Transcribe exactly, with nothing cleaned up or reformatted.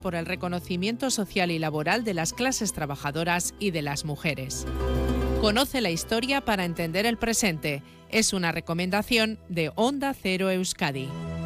por el reconocimiento social y laboral de las clases trabajadoras y de las mujeres. Conoce la historia para entender el presente. Es una recomendación de Onda Cero Euskadi.